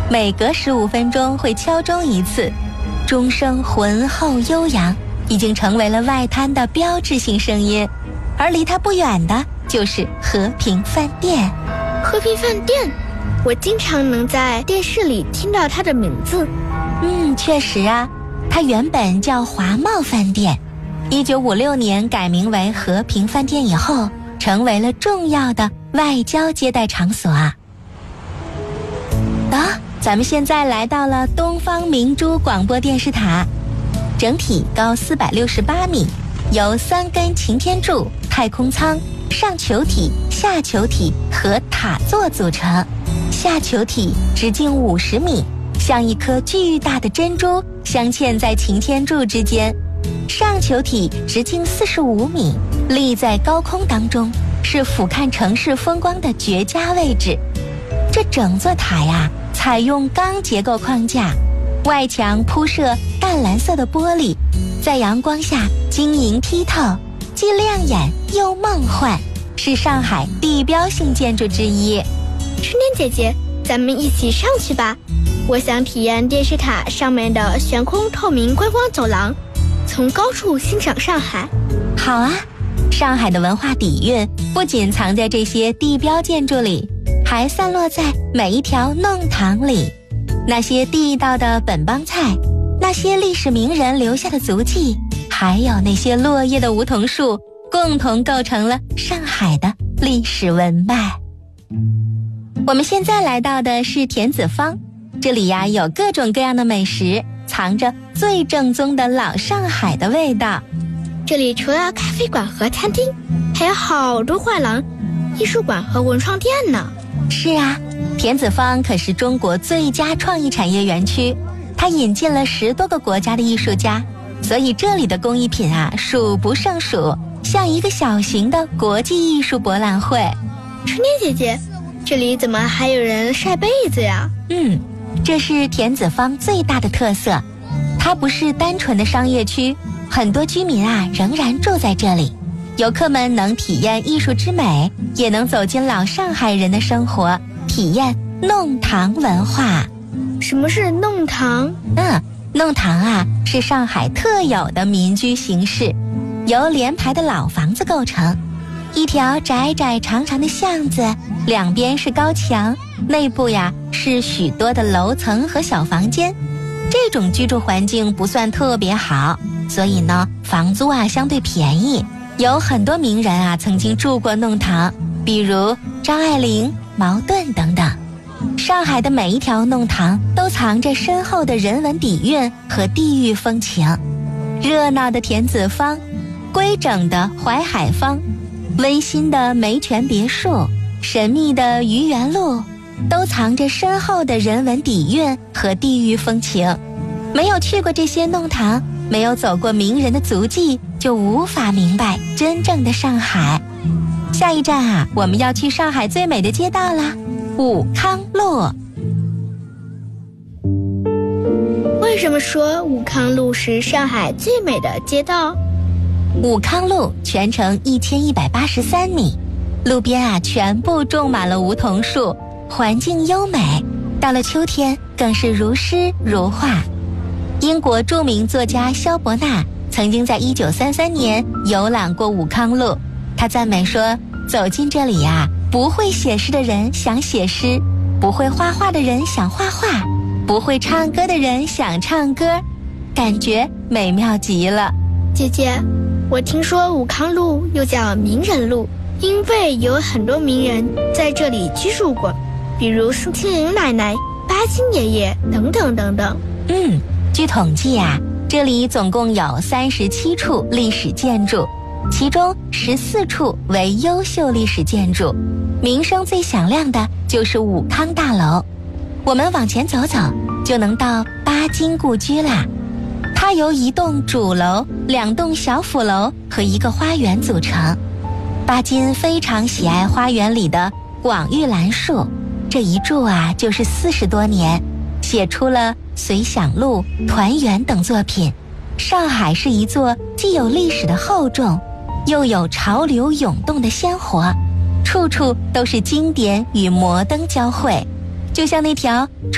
每隔15分钟会敲钟一次，钟声浑厚悠扬，已经成为了外滩的标志性声音。而离它不远的就是和平饭店。 和平饭店，我经常能在电视里听到它的名字。 确实啊，它原本叫华茂饭店，1956年改名为和平饭店以后，成为了重要的外交接待场所啊。咱们现在来到了东方明珠广播电视塔，整体高468米，由3根擎天柱、太空舱、上球体、下球体和塔座组成。下球体直径50米，像一颗巨大的珍珠镶嵌在擎天柱之间。上球体直径45米，立在高空当中，是俯瞰城市风光的绝佳位置。这整座塔呀，采用钢结构框架，外墙铺设淡蓝色的玻璃，在阳光下晶莹剔透，既亮眼又梦幻，是上海地标性建筑之一。 春天姐姐，咱们一起上去吧，我想体验电视塔上面的悬空透明观光走廊，从高处欣赏上海。 好啊，上海的文化底蕴不仅藏在这些地标建筑里，还散落在每一条弄堂里。那些地道的本帮菜，那些历史名人留下的足迹，还有那些落叶的梧桐树，共同构成了上海的历史文脉。我们现在来到的是田子坊，这里呀有各种各样的美食，藏着最正宗的老上海的味道。 这里除了咖啡馆和餐厅，还有好多画廊、艺术馆和文创店呢。 是啊，田子坊可是中国最佳创意产业园区，它引进了10多个国家的艺术家，所以这里的工艺品啊数不胜数，像一个小型的国际艺术博览会。 春天姐姐，这里怎么还有人晒被子呀？ 这是田子坊最大的特色，它不是单纯的商业区，很多居民啊仍然住在这里。游客们能体验艺术之美，也能走进老上海人的生活，体验弄堂文化。 什么是弄堂？ 弄堂啊是上海特有的民居形式，由连排的老房子构成，一条窄窄长长的巷子，两边是高墙，内部呀是许多的楼层和小房间。这种居住环境不算特别好，所以呢房租啊相对便宜。有很多名人啊曾经住过弄堂，比如张爱玲、茅盾等等。上海的每一条弄堂都藏着深厚的人文底蕴和地域风情。热闹的田子坊，规整的淮海坊，温馨的梅泉别墅，神秘的愚园路，都藏着深厚的人文底蕴和地域风情。没有去过这些弄堂，没有走过名人的足迹，就无法明白真正的上海。下一站啊，我们要去上海最美的街道啦，武康路。 为什么说武康路是上海最美的街道？ 武康路全程1183米，路边啊全部种满了梧桐树，环境优美，到了秋天更是如诗如画。英国著名作家萧伯纳曾经在1933年游览过武康路，他赞美说，走进这里啊，不会写诗的人想写诗，不会画画的人想画画，不会唱歌的人想唱歌，感觉美妙极了。 姐姐，我听说武康路又叫名人路，因为有很多名人在这里居住过，比如宋庆龄奶奶、巴金爷爷等等等等。 据统计啊，这里总共有37处历史建筑，其中14处为优秀历史建筑，名声最响亮的就是武康大楼。我们往前走走，就能到巴金故居啦。它由一栋主楼、2栋小辅楼和一个花园组成。巴金非常喜爱花园里的广玉兰树，这一住啊就是40多年，写出了《随想录》《团圆》等作品。上海是一座既有历史的厚重，又有潮流涌动的鲜活，处处都是经典与摩登交汇，就像那条